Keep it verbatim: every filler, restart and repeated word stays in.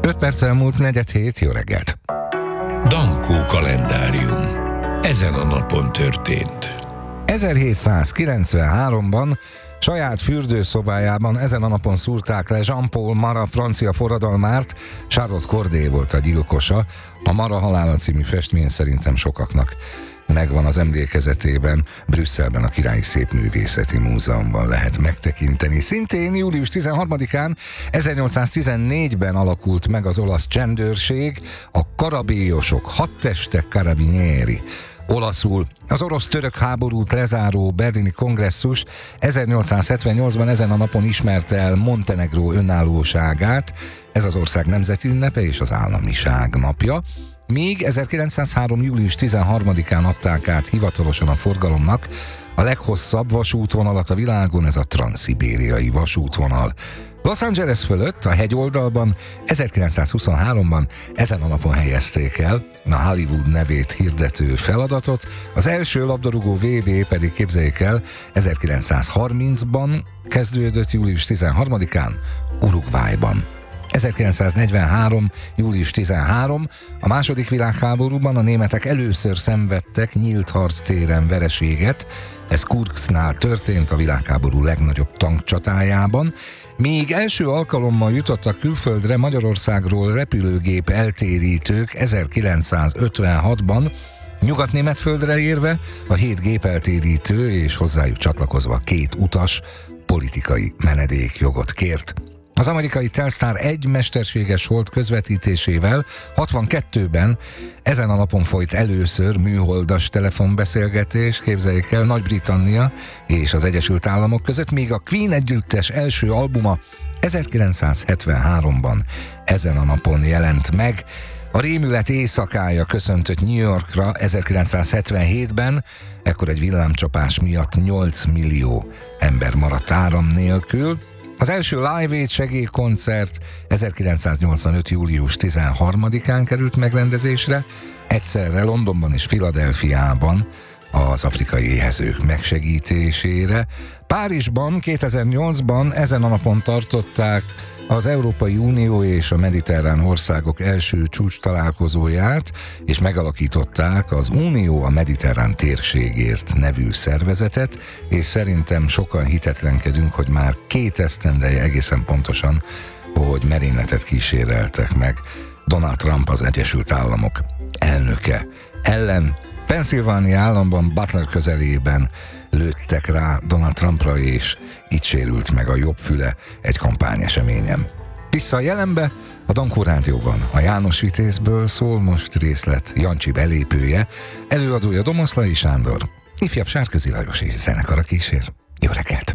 öt perc elmúlt negyed hét, jó reggelt! Dankó kalendárium. Ezen a napon történt. ezerhétszázkilencvenháromban saját fürdőszobájában ezen a napon szúrták le Jean-Paul Marat francia forradalmárt. Charlotte Corday volt a gyilkosa. A Mara halála című festmény szerintem sokaknak megvan az emlékezetében. Brüsszelben a Királyi Szépművészeti Múzeumban lehet megtekinteni. Szintén július tizenharmadikán ezernyolcszáztizennégyben alakult meg az olasz csendőrség, a karabélyosok, hadtestek carabinieri. Olaszul az orosz-török háborút lezáró berlini kongresszus ezernyolcszázhetvennyolcban ezen a napon ismerte el Montenegró önállóságát. Ez az ország nemzeti ünnepe és az államiság napja. Míg ezerkilencszázhárom. július tizenharmadikán adták át hivatalosan a forgalomnak a leghosszabb vasútvonalat a világon, ez a transzszibériai vasútvonal. Los Angeles fölött, a hegyoldalban ezerkilencszázhuszonháromban ezen a napon helyezték el a Hollywood nevét hirdető feladatot, az első labdarúgó vé bé pedig, képzeljék el, ezerkilencszázharmincban kezdődött július tizenharmadikán Uruguayban. ezerkilencszáznegyvenhárom. július tizenharmadika. A második világháborúban a németek először szenvedtek nyílt harctéren vereséget. Ez Kurszknál történt, a világháború legnagyobb tankcsatájában. Míg első alkalommal jutottak külföldre Magyarországról repülőgép eltérítők ezerkilencszázötvenhatban, Nyugat-Németföldre érve a hét gépeltérítő és hozzájuk csatlakozva két utas politikai menedékjogot kért. Az amerikai Telstar egy mesterséges hold közvetítésével hatvankettőben ezen a napon folyt először műholdas telefonbeszélgetés, képzeljék el, Nagy-Britannia és az Egyesült Államok között, míg a Queen együttes első albuma ezerkilencszázhetvenháromban ezen a napon jelent meg. A rémület éjszakája köszöntött New Yorkra ezerkilencszázhetvenhétben, ekkor egy villámcsapás miatt nyolc millió ember maradt áram nélkül. Az első Live Aid segélykoncert ezerkilencszáznyolcvanöt. július tizenharmadikán került megrendezésre, egyszerre Londonban és Philadelphiában az afrikai éhezők megsegítésére. Párizsban kétezer-nyolcban ezen a napon tartották az Európai Unió és a mediterrán országok első csúcs találkozóját, és megalakították az Unió a mediterrán térségért nevű szervezetet, és szerintem sokan hitetlenkedünk, hogy már két esztendeje egészen pontosan, hogy merényletet kíséreltek meg Donald Trump, az Egyesült Államok elnöke ellen. Pennsylvania államban Butler közelében lőttek rá Donald Trumpra, és itt sérült meg a jobb füle egy kampányeseményen. Vissza a jelenbe, a Dankó Rádióban a János Vitézből szól most részlet Jancsi belépője, előadója Domoszlai Sándor, ifjabb Sárközi Lajos és zenekara kísér. Jó reggelt!